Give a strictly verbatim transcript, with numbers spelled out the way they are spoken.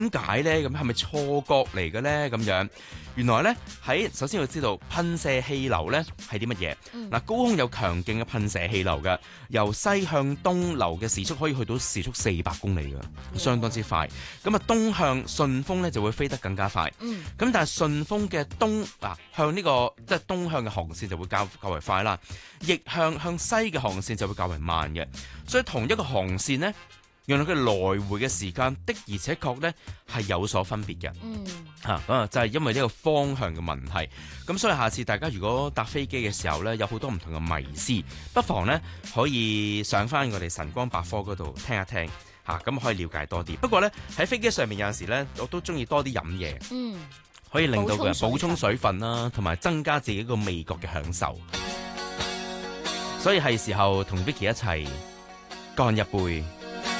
點解咧？咁係咪錯覺嚟嘅咧？咁樣原來咧喺首先要知道噴射氣流咧係啲乜嘢？嗱、嗯，高空有強勁嘅噴射氣流嘅，由西向東流嘅時速可以去到時速四百公里嘅，相當之快。咁啊，東向順風咧就會飛得更加快。咁、嗯、但係順風嘅東啊向呢、這個即係東向嘅航線就會較較為快啦，逆向向西嘅航線就會較為慢嘅。所以同一個航線呢，原來佢來回嘅時間的而且確咧係有所分別嘅。嗯，嚇咁啊，就係因為呢個方向嘅問題。咁所以下次大家如果搭飛機嘅時候咧，有好多唔同嘅迷思，不妨咧可以上翻我哋晨光百科嗰度聽一聽嚇，咁可以了解多啲。不過咧喺飛機上面有陣時咧，我都中意多啲飲嘢，嗯，可以令到佢補充水分啦，同埋增加自己個味覺嘅享受。所以係時候同 Vicky 一齊乾一杯。